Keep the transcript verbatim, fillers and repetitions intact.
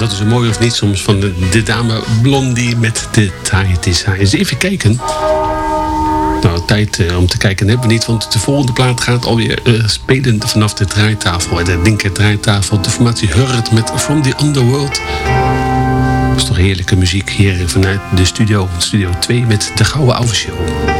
dat is een mooi of niet soms van de, de dame Blondie met de taaie designs. Even kijken. Nou, tijd uh, om te kijken hebben we niet, want de volgende plaat gaat alweer uh, spelen vanaf de draaitafel. De linker draaitafel, de formatie Hurt met From the Underworld. Dat is toch heerlijke muziek hier vanuit de studio, studio twee met de Gouden Ouwe Show.